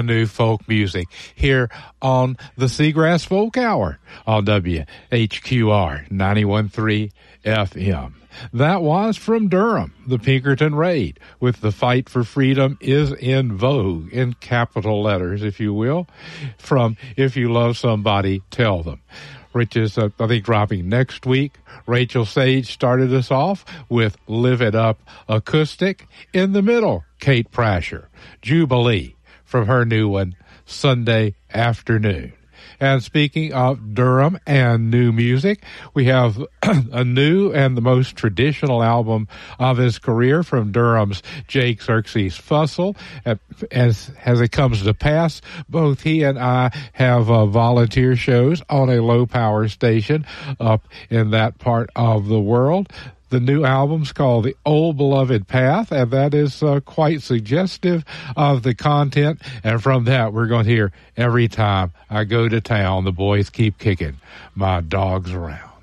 new folk music here on the Seagrass Folk Hour on WHQR 91.3 FM. That was from Durham, the Pinkerton Raid, with The Fight for Freedom is in Vogue, in capital letters, if you will, from If You Love Somebody, Tell Them, which is, I think, dropping next week. Rachel Sage started us off with Live It Up Acoustic. In the middle, Kate Prasher, Jubilee, from her new one, Sunday Afternoon. And speaking of Durham and new music, we have a new and the most traditional album of his career from Durham's Jake Xerxes Fussell. As it comes to pass, both he and I have volunteer shows on a low-power station up in that part of the world. The new album's called The Old Beloved Path, and that is quite suggestive of the content. And from that, we're going to hear Every Time I Go to Town, the boys keep kicking my dogs around.